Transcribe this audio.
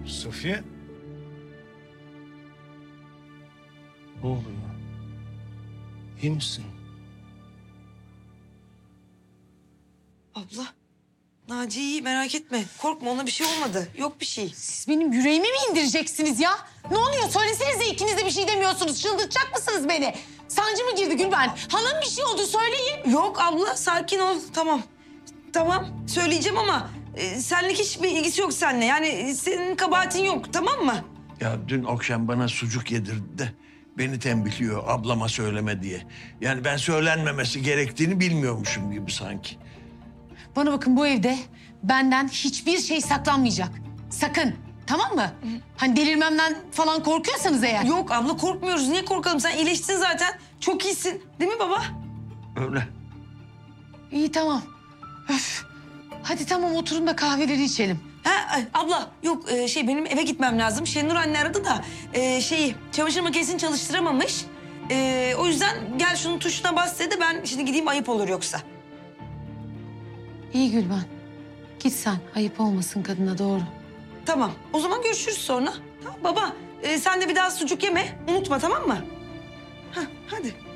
Safiye. Ne oluyor? İyi misin? Abla, Naci iyi, merak etme. Korkma, ona bir şey olmadı. Yok bir şey. Siz benim yüreğimi mi indireceksiniz ya? Ne oluyor? Söylesenize, ikiniz de bir şey demiyorsunuz. Çıldırtacak mısınız beni? Sancı mı girdi Gülben? Hanım bir şey oldu, söyleyin. Yok abla, sakin ol. Tamam. Tamam, söyleyeceğim ama senlik hiçbir ilgisi yok seninle. Yani senin kabahatin yok, tamam mı? Ya dün akşam bana sucuk yedirdi de beni tembihliyor ablama söyleme diye. Yani ben söylenmemesi gerektiğini bilmiyormuşum gibi sanki. Bana bakın, bu evde benden hiçbir şey saklanmayacak. Sakın. Tamam mı? Hani delirmemden falan korkuyorsanız eğer. Yok abla, korkmuyoruz. Niye korkalım? Sen iyileştin zaten. Çok iyisin. Değil mi baba? Öyle. İyi, tamam. Öf. Hadi tamam, oturun da kahveleri içelim. Ha abla, yok benim eve gitmem lazım. Şenur anne aradı da çamaşır makinesini çalıştıramamış. O yüzden gel şunun tuşuna bas dedi. Ben şimdi gideyim, ayıp olur yoksa. İyi Gülben. Git sen. Ayıp olmasın kadına, doğru. Tamam. O zaman görüşürüz sonra. Tamam baba. Sen de bir daha sucuk yeme. Unutma, tamam mı? Hadi.